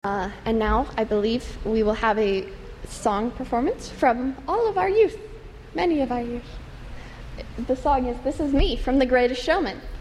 And now I believe we will have a song performance from all of our youth, many of our youth. The song is This Is Me from The Greatest Showman.